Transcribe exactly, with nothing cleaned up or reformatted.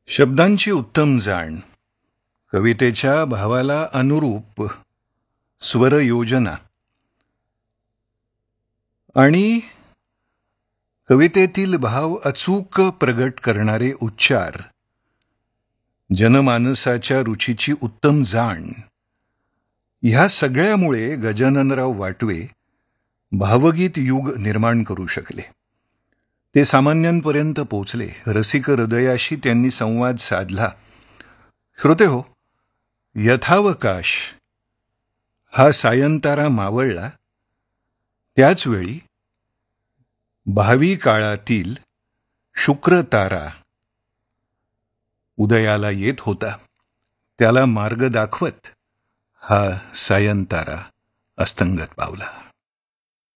शब्दांची उत्तम जाण, कवितेच्या भावाला अनुरूप स्वरयोजना आणि कवितेतील भाव अचूक प्रगट करणारे उच्चार, जनमानसाच्या रुचीची उत्तम जाण, ह्या सगळ्यामुळे गजाननराव वाटवे भावगीत युग निर्माण करू शकले. ते सामान्यांपर्यंत पोचले. रसिक हृदयाशी त्यांनी संवाद साधला. श्रोते हो, यथावकाश हा सायंतारा मावळला त्याचवेळी भावी काळातील शुक्र तारा उदयाला येत होता. त्याला मार्ग दाखवत हा सायंतारा अस्तंगत पावला.